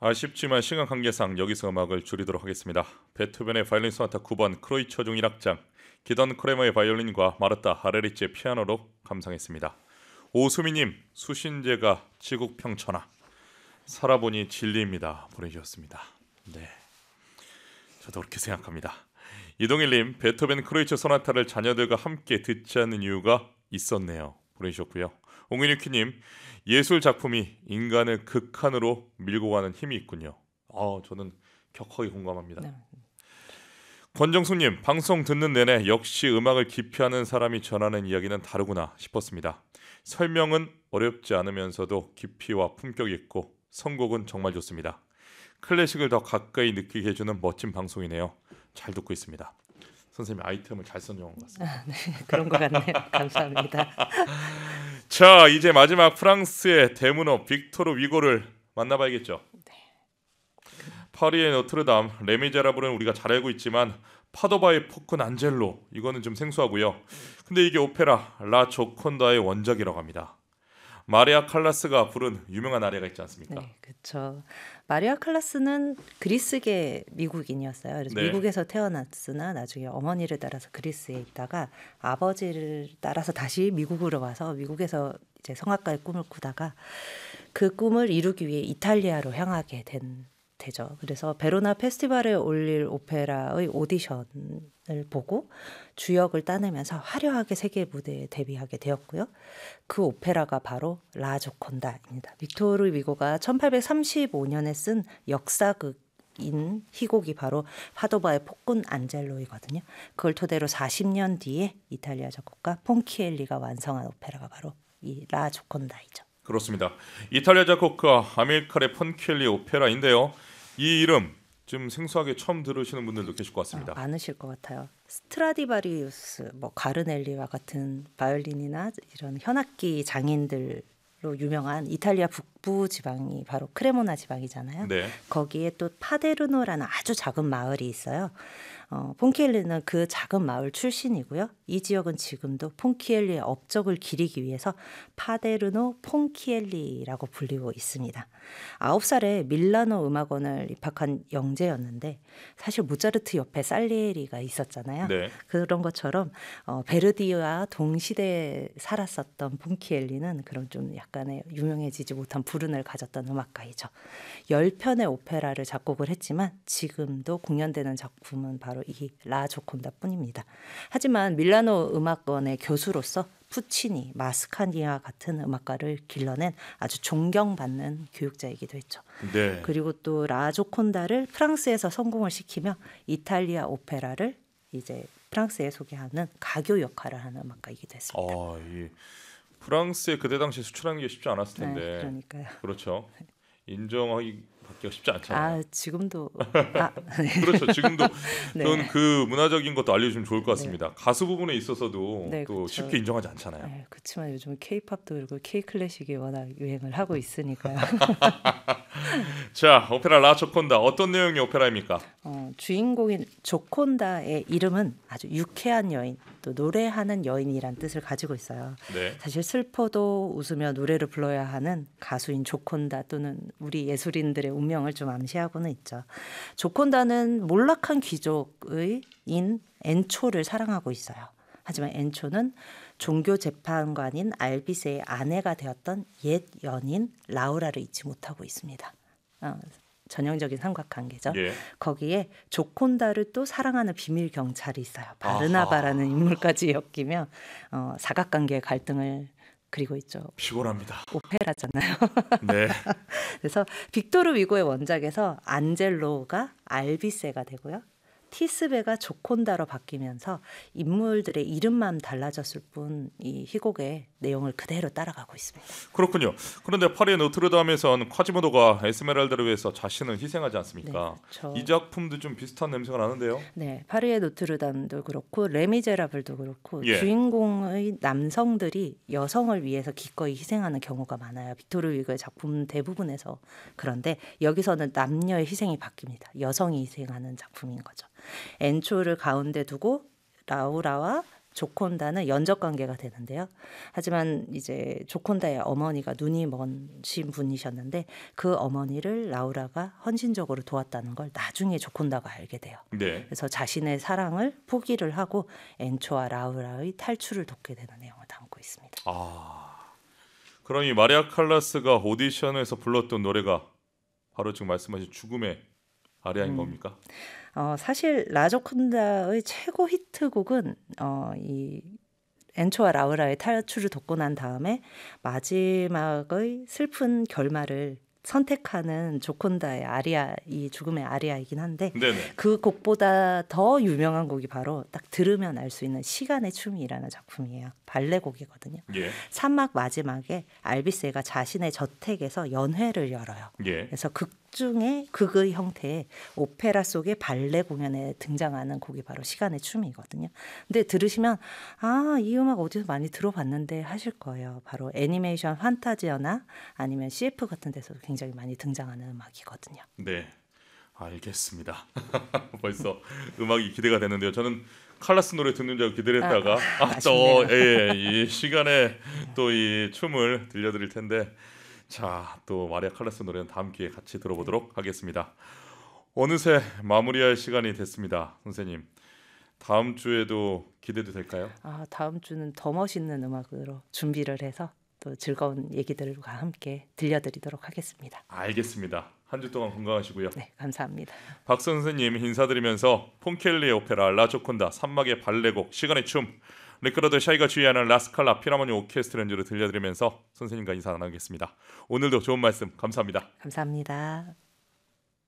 아쉽지만 시간 관계상 여기서 음악을 줄이도록 하겠습니다. 베토벤의 바이올린 소나타 9번 크로이처 중 1악장, 기던 크레머의 바이올린과 마르타 하레리치의 피아노로 감상했습니다. 오수미님, 수신제가 지국평천하 살아보니 진리입니다 보내주셨습니다. 네, 저도 그렇게 생각합니다. 이동일님, 베토벤 크로이처 소나타를 자녀들과 함께 듣지 않는 이유가 있었네요 보내주셨고요. 옹윤유키님, 예술 작품이 인간을 극한으로 밀고 가는 힘이 있군요. 저는 격하게 공감합니다. 네. 권정숙님, 방송 듣는 내내 역시 음악을 깊이하는 사람이 전하는 이야기는 다르구나 싶었습니다. 설명은 어렵지 않으면서도 깊이와 품격이 있고 선곡은 정말 좋습니다. 클래식을 더 가까이 느끼게 해주는 멋진 방송이네요. 잘 듣고 있습니다. 선생님 아이템을 잘 선정한 것 같습니다. 네, 그런 것 같네요. 감사합니다. 자, 이제 마지막 프랑스의 대문호 빅토르 위고를 만나봐야겠죠. 네. 파리의 노트르담, 레미제라블은 우리가 잘 알고 있지만 파도바의 포큰 안젤로 이거는 좀 생소하고요. 근데 이게 오페라 라 조콘다의 원작이라고 합니다. 마리아 칼라스가 부른 유명한 아리아가 있지 않습니까? 네, 그렇죠. 마리아 칼라스는 그리스계 미국인이었어요. 그래서 네. 미국에서 태어났으나 나중에 어머니를 따라서 그리스에 있다가 아버지를 따라서 다시 미국으로 와서 미국에서 이제 성악가의 꿈을 꾸다가 그 꿈을 이루기 위해 이탈리아로 향하게 되죠. 그래서 베로나 페스티벌에 올릴 오페라의 오디션을 보고 주역을 따내면서 화려하게 세계 무대에 데뷔하게 되었고요. 그 오페라가 바로 라 조콘다입니다. 빅토르 위고가 1835년에 쓴 역사극인 희곡이 바로 파도바의 폭군 안젤로이거든요. 그걸 토대로 40년 뒤에 이탈리아 작곡가 폰키엘리가 완성한 오페라가 바로 이 라 조콘다이죠. 그렇습니다. 이탈리아 작곡가 아밀카레 폰켈리 오페라인데요. 이 이름 좀 생소하게 처음 들으시는 분들도 계실 것 같습니다. 많으실 것 같아요. 스트라디바리우스, 가르넬리와 같은 바이올린이나 이런 현악기 장인들로 유명한 이탈리아 북부 지방이 바로 크레모나 지방이잖아요. 네. 거기에 또 파데르노라는 아주 작은 마을이 있어요. 폰키엘리는 그 작은 마을 출신이고요. 이 지역은 지금도 폰키엘리의 업적을 기리기 위해서 파데르노 폰키엘리라고 불리고 있습니다. 9살에 밀라노 음악원을 입학한 영재였는데 사실 모차르트 옆에 살리에리가 있었잖아요. 네. 그런 것처럼 베르디와 동시대에 살았었던 폰키엘리는 그런 좀 약간의 유명해지지 못한 불운을 가졌던 음악가이죠. 10편의 오페라를 작곡을 했지만 지금도 공연되는 작품은 바로 이 라 조콘다뿐입니다. 하지만 밀라노 음악원의 교수로서 푸치니, 마스카니아 같은 음악가를 길러낸 아주 존경받는 교육자이기도 했죠. 네. 그리고 또 라 조콘다를 프랑스에서 성공을 시키며 이탈리아 오페라를 이제 프랑스에 소개하는 가교 역할을 하는 음악가이기도 했습니다. 이 프랑스에 그때 당시 수출하는 게 쉽지 않았을 텐데. 네, 그러니까요. 그렇죠. 인정하기가 쉽지 않잖아요. 지금도 네. 그렇죠. 지금도 네. 저는 그 문화적인 것도 알려주면 좋을 것 같습니다. 가수 부분에 있어서도 네, 또 그렇죠. 쉽게 인정하지 않잖아요. 네, 그렇지만 요즘 K-팝도 그리고 K-클래식이 워낙 유행을 하고 있으니까요. 자, 오페라 라 조콘다 어떤 내용의 오페라입니까? 주인공인 조콘다의 이름은 아주 유쾌한 여인, 또 노래하는 여인이란 뜻을 가지고 있어요. 네. 사실 슬퍼도 웃으며 노래를 불러야 하는 가수인 조콘다 또는 우리 예술인들의 운명을 좀 암시하고는 있죠. 조콘다는 몰락한 귀족의 인 엔초를 사랑하고 있어요. 하지만 엔초는 종교 재판관인 알비세의 아내가 되었던 옛 연인 라우라를 잊지 못하고 있습니다. 전형적인 삼각관계죠. 예. 거기에 조콘다를 또 사랑하는 비밀 경찰이 있어요. 바르나바라는 인물까지 엮이며 사각관계의 갈등을 그리고 있죠. 피곤합니다. 오페라잖아요. 네. 그래서 빅토르 위고의 원작에서 안젤로가 알비세가 되고요. 티스베가 조콘다로 바뀌면서 인물들의 이름만 달라졌을 뿐 이 희곡의 내용을 그대로 따라가고 있습니다. 그렇군요. 그런데 파리의 노트르담에선 콰지모도가 에스메랄다를 위해서 자신을 희생하지 않습니까? 네, 그렇죠. 이 작품도 좀 비슷한 냄새가 나는데요. 네, 파리의 노트르담도 그렇고 레미제라블도 그렇고 예. 주인공의 남성들이 여성을 위해서 기꺼이 희생하는 경우가 많아요. 빅토르 위고의 작품 대부분에서. 그런데 여기서는 남녀의 희생이 바뀝니다. 여성이 희생하는 작품인 거죠. 엔초를 가운데 두고 라우라와 조콘다는 연적 관계가 되는데요. 하지만 이제 조콘다의 어머니가 눈이 먼신 분이셨는데 그 어머니를 라우라가 헌신적으로 도왔다는 걸 나중에 조콘다가 알게 돼요. 네. 그래서 자신의 사랑을 포기를 하고 엔초와 라우라의 탈출을 돕게 되는 내용을 담고 있습니다. 그럼 이 마리아 칼라스가 오디션에서 불렀던 노래가 바로 지금 말씀하신 죽음의 아리아인 겁니까? 사실 라조콘다의 최고 히트곡은 이 엔초와 라우라의 탈출을 돕고 난 다음에 마지막의 슬픈 결말을 선택하는 조콘다의 아리아, 이 죽음의 아리아이긴 한데 네네. 그 곡보다 더 유명한 곡이 바로 딱 들으면 알 수 있는 시간의 춤이라는 작품이에요. 발레곡이거든요. 예. 산막 마지막에 알비세가 자신의 저택에서 연회를 열어요. 예. 그래서 극중의 극의 형태의 오페라 속의 발레 공연에 등장하는 곡이 바로 시간의 춤이거든요. 근데 들으시면 이 음악 어디서 많이 들어봤는데 하실 거예요. 바로 애니메이션 판타지어나 아니면 CF 같은 데서도 굉장히 많이 등장하는 음악이거든요. 네. 알겠습니다. 벌써 음악이 기대가 되는데요. 저는 칼라스 노래 듣는 줄 알고 기대를 했다가 또 이 시간에 또 이 춤을 들려드릴 텐데 자, 또 마리아 칼라스 노래는 다음 기회에 같이 들어보도록 하겠습니다. 어느새 마무리할 시간이 됐습니다. 선생님. 다음 주에도 기대도 될까요? 다음 주는 더 멋있는 음악으로 준비를 해서 또 즐거운 얘기들과 함께 들려드리도록 하겠습니다. 알겠습니다. 한 주 동안 건강하시고요. 네, 감사합니다. 박 선생님 인사드리면서 폰켈리의 오페라 라조콘다, 산막의 발레곡, 시간의 춤, 리카르도 샤이가 주의하는 라스칼라 피라모니 오케스트라 연주를 들려드리면서 선생님과 인사 나누겠습니다. 오늘도 좋은 말씀 감사합니다. 감사합니다.